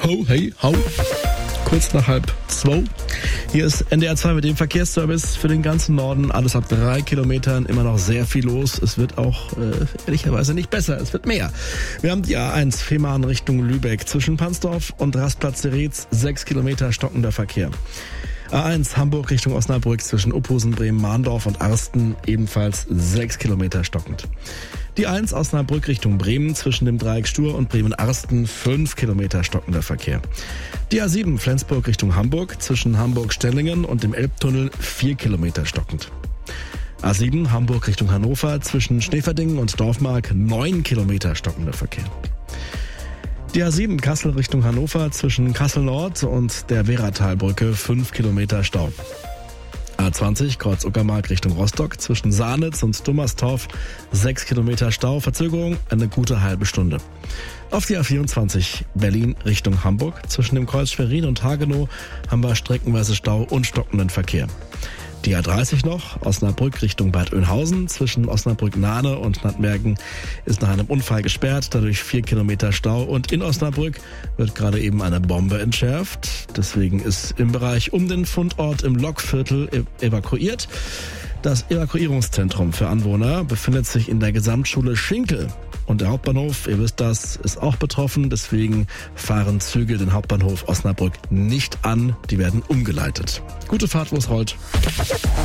Ho, hey, hau. Kurz nach 1:30. Hier ist NDR 2 mit dem Verkehrsservice für den ganzen Norden. Alles ab 3 Kilometern, immer noch sehr viel los. Es wird auch ehrlicherweise nicht besser, es wird mehr. Wir haben die A1 Fehmarn Richtung Lübeck. Zwischen Pansdorf und Rastplatz Seretz 6 Kilometer stockender Verkehr. A1 Hamburg Richtung Osnabrück zwischen Uphusen, Bremen, Mahndorf und Arsten ebenfalls 6 Kilometer stockend. Die 1 Osnabrück Richtung Bremen zwischen dem Dreieck Stur und Bremen-Arsten 5 Kilometer stockender Verkehr. Die A7 Flensburg Richtung Hamburg zwischen Hamburg-Stellingen und dem Elbtunnel 4 Kilometer stockend. A7 Hamburg Richtung Hannover zwischen Schneeverdingen und Dorfmark 9 Kilometer stockender Verkehr. Die A7 Kassel Richtung Hannover zwischen Kassel Nord und der Wehratalbrücke 5 Kilometer Stau. A20 Kreuz Uckermark Richtung Rostock zwischen Sahnitz und Dummerstorf 6 Kilometer Stau, Verzögerung eine gute halbe Stunde. Auf die A24 Berlin Richtung Hamburg zwischen dem Kreuz Schwerin und Hagenow haben wir streckenweise Stau und stockenden Verkehr. Die A30 noch, Osnabrück Richtung Bad Oeynhausen zwischen Osnabrück-Nahne und Nantmerken ist nach einem Unfall gesperrt, dadurch 4 Kilometer Stau und in Osnabrück wird gerade eben eine Bombe entschärft. Deswegen ist im Bereich um den Fundort im Lokviertel evakuiert. Das Evakuierungszentrum für Anwohner befindet sich in der Gesamtschule Schinkel. Und der Hauptbahnhof, ihr wisst das, ist auch betroffen. Deswegen fahren Züge den Hauptbahnhof Osnabrück nicht an. Die werden umgeleitet. Gute Fahrt, wo es rollt.